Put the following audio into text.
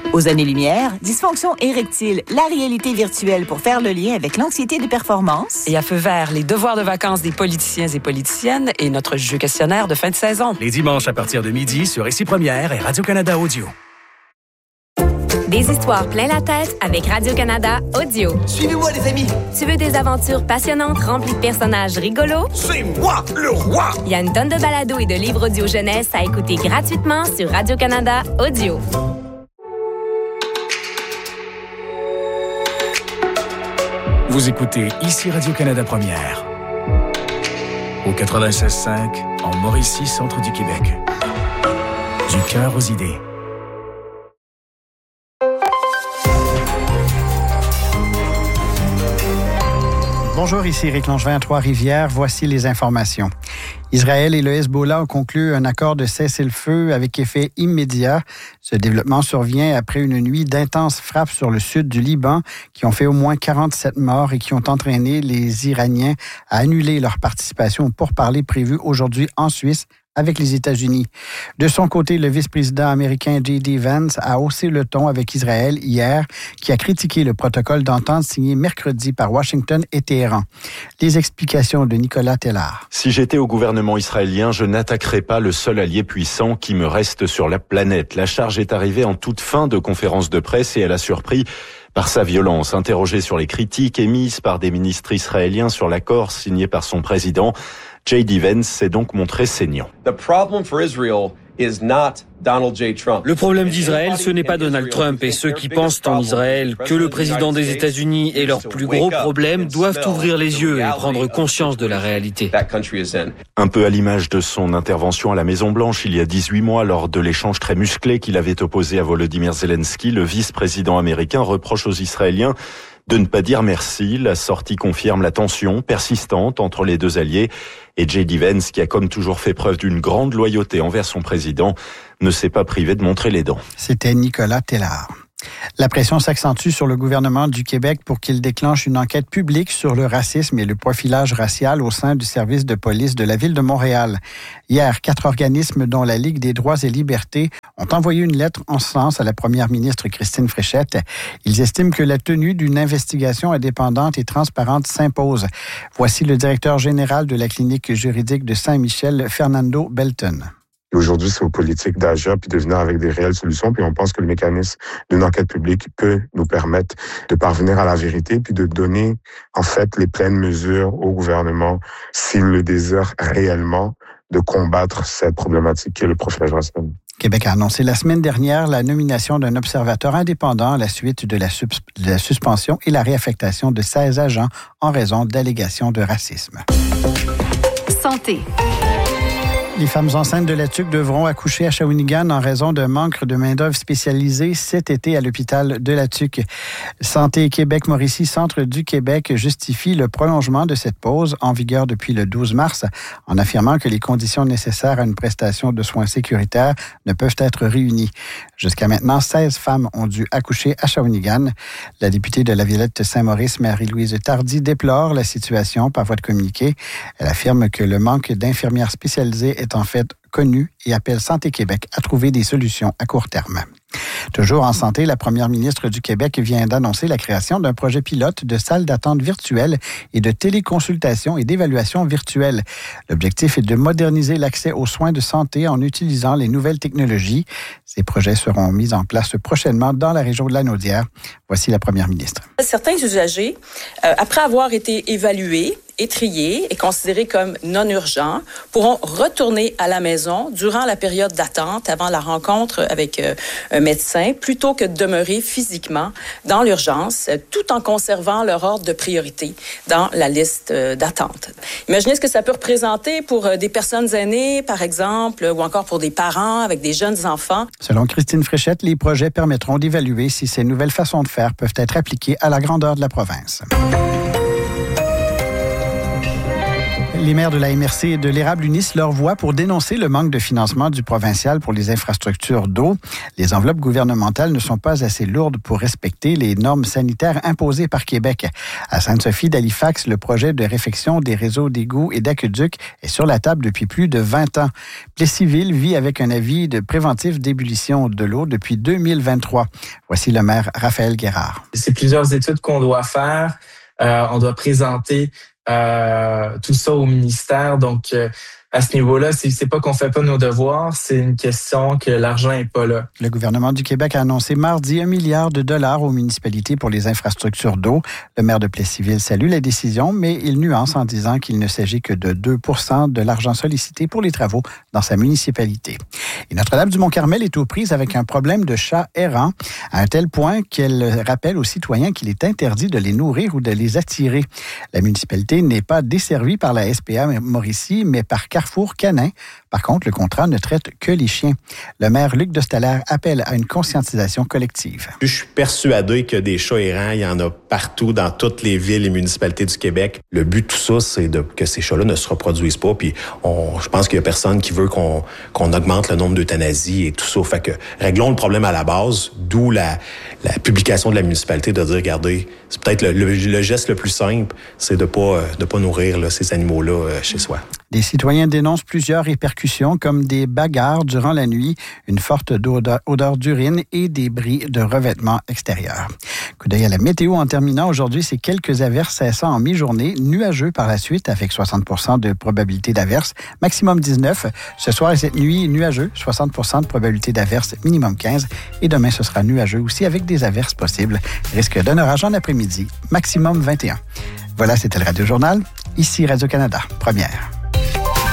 Aux années-lumière, dysfonction érectile, la réalité virtuelle pour faire le lien avec l'anxiété de performance. Et à feu vert, les devoirs de vacances des politiciens et politiciennes et notre jeu questionnaire de fin de saison. Les dimanches à partir de midi sur Ici Première et Radio-Canada Audio. Des histoires plein la tête avec Radio-Canada Audio. Suivez-moi, les amis! Tu veux des aventures passionnantes remplies de personnages rigolos? C'est moi, le roi! Il y a une tonne de balados et de livres audio jeunesse à écouter gratuitement sur Radio-Canada Audio. Vous écoutez Ici Radio-Canada Première. Au 96.5, en Mauricie, centre du Québec. Du cœur aux idées. Bonjour, ici Éric Langevin à Trois-Rivières. Voici les informations. Israël et le Hezbollah ont conclu un accord de cessez-le-feu avec effet immédiat. Ce développement survient après une nuit d'intenses frappes sur le sud du Liban qui ont fait au moins 47 morts et qui ont entraîné les Iraniens à annuler leur participation aux pourparlers prévus aujourd'hui en Suisse avec les États-Unis. De son côté, le vice-président américain J.D. Vance a haussé le ton avec Israël hier, qui a critiqué le protocole d'entente signé mercredi par Washington et Téhéran. Les explications de Nicolas Tellard. Si j'étais au gouvernement israélien, je n'attaquerais pas le seul allié puissant qui me reste sur la planète. La charge est arrivée en toute fin de conférence de presse et elle a surpris par sa violence. Interrogé sur les critiques émises par des ministres israéliens sur l'accord signé par son président, J.D. Vance s'est donc montré saignant. The problem for Israel is not Donald J. Trump. Le problème d'Israël, ce n'est pas Donald Trump et ceux qui pensent en Israël que le président des États-Unis est leur plus gros problème doivent ouvrir les yeux et prendre conscience de la réalité. Un peu à l'image de son intervention à la Maison-Blanche il y a 18 mois lors de l'échange très musclé qu'il avait opposé à Volodymyr Zelensky, le vice-président américain reproche aux Israéliens de ne pas dire merci. La sortie confirme la tension persistante entre les deux alliés et J.D. Vance, qui a comme toujours fait preuve d'une grande loyauté envers son président, ne s'est pas privé de montrer les dents. C'était Nicolas Tellard. La pression s'accentue sur le gouvernement du Québec pour qu'il déclenche une enquête publique sur le racisme et le profilage racial au sein du service de police de la Ville de Montréal. Hier, 4 organismes, dont la Ligue des droits et libertés, ont envoyé une lettre en ce sens à la première ministre Christine Fréchette. Ils estiment que la tenue d'une investigation indépendante et transparente s'impose. Voici le directeur général de la clinique juridique de Saint-Michel, Fernando Belton. Aujourd'hui, c'est aux politiques d'agir puis de venir avec des réelles solutions. Puis on pense que le mécanisme d'une enquête publique peut nous permettre de parvenir à la vérité puis de donner, en fait, les pleines mesures au gouvernement s'il le désire réellement de combattre cette problématique qui est le profilage racial. Québec a annoncé la semaine dernière la nomination d'un observateur indépendant à la suite de la suspension et la réaffectation de 16 agents en raison d'allégations de racisme. Santé. Les femmes enceintes de la TUQ devront accoucher à Shawinigan en raison d'un manque de main-d'œuvre spécialisée cet été à l'hôpital de la TUQ. Santé Québec Mauricie, Centre du Québec, justifie le prolongement de cette pause en vigueur depuis le 12 mars en affirmant que les conditions nécessaires à une prestation de soins sécuritaires ne peuvent être réunies. Jusqu'à maintenant, 16 femmes ont dû accoucher à Shawinigan. La députée de la Villette-Saint-Maurice, Marie-Louise Tardy, déplore la situation par voie de communiqué. Elle affirme que le manque d'infirmières spécialisées est en fait connu et appelle Santé Québec à trouver des solutions à court terme. Toujours en santé, la première ministre du Québec vient d'annoncer la création d'un projet pilote de salle d'attente virtuelle et de téléconsultation et d'évaluation virtuelle. L'objectif est de moderniser l'accès aux soins de santé en utilisant les nouvelles technologies. Ces projets seront mis en place prochainement dans la région de Lanaudière. Voici la première ministre. Certains usagers, après avoir été évalués, étriés et considérés comme non urgents, pourront retourner à la maison durant la période d'attente avant la rencontre avec un médecin, plutôt que de demeurer physiquement dans l'urgence, tout en conservant leur ordre de priorité dans la liste d'attente. Imaginez ce que ça peut représenter pour des personnes aînées, par exemple, ou encore pour des parents avec des jeunes enfants. Selon Christine Fréchette, les projets permettront d'évaluer si ces nouvelles façons de faire peuvent être appliquées à la grandeur de la province. Les maires de la MRC et de l'Érable unissent leur voix pour dénoncer le manque de financement du provincial pour les infrastructures d'eau. Les enveloppes gouvernementales ne sont pas assez lourdes pour respecter les normes sanitaires imposées par Québec. À Sainte-Sophie d'Halifax, le projet de réfection des réseaux d'égouts et d'aqueducs est sur la table depuis plus de 20 ans. Plessisville vit avec un avis de préventif d'ébullition de l'eau depuis 2023. Voici le maire Raphaël Guérard. C'est plusieurs études qu'on doit faire. On doit présenter tout ça au ministère. Donc, à ce niveau-là, c'est pas qu'on fait pas nos devoirs, c'est une question que l'argent est pas là. Le gouvernement du Québec a annoncé mardi $1 milliard aux municipalités pour les infrastructures d'eau. Le maire de Plessisville salue la décision, mais il nuance en disant qu'il ne s'agit que de 2% de l'argent sollicité pour les travaux dans sa municipalité. Et Notre-Dame-du-Mont-Carmel est aux prises avec un problème de chats errants, à un tel point qu'elle rappelle aux citoyens qu'il est interdit de les nourrir ou de les attirer. La municipalité n'est pas desservie par la SPA Mauricie, mais par Carrefour Canin. Par contre, le contrat ne traite que les chiens. Le maire Luc Destaler appelle à une conscientisation collective. Je suis persuadé que des chats errants, il y en a partout dans toutes les villes et municipalités du Québec. Le but de tout ça, c'est que ces chats-là ne se reproduisent pas. Puis je pense qu'il y a personne qui veut qu'on augmente le nombre d'euthanasies et tout ça. Fait que réglons le problème à la base, d'où la publication de la municipalité de dire, regardez, c'est peut-être le geste le plus simple, c'est de pas nourrir là, ces animaux-là chez soi. Des citoyens dénoncent plusieurs répercussions comme des bagarres durant la nuit, une forte odeur d'urine et des bris de revêtements extérieurs. Coup d'œil à la météo en terminant. Aujourd'hui, c'est quelques averses cessant en mi-journée, nuageux par la suite avec 60% de probabilité d'averse, maximum 19. Ce soir et cette nuit, nuageux, 60% de probabilité d'averse, minimum 15. Et demain, ce sera nuageux aussi avec des averses possibles. Risque d'un orage en après-midi, maximum 21. Voilà, c'était le Radio Journal. Ici Radio-Canada, première.